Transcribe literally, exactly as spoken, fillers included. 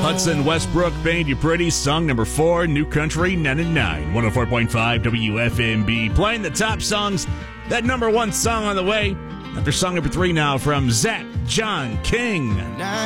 Hudson Westbrook, Paint You Pretty, song number four, New Country ninety-nine, one oh four point five W F M B. Playing the top songs, that number one song on the way. After song number three now from Zach John King.